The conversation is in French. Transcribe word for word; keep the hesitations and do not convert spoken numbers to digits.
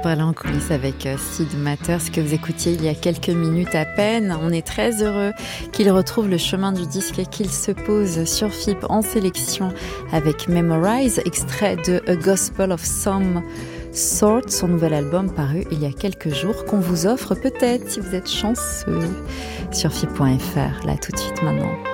parlait en coulisses avec Sid Matters que vous écoutiez il y a quelques minutes à peine. On est très heureux qu'il retrouve le chemin du disque et qu'il se pose sur F I P en sélection avec Memorize, extrait de A Gospel of Some Sort, son nouvel album paru il y a quelques jours qu'on vous offre peut-être si vous êtes chanceux sur F I P point F R, là tout de suite maintenant.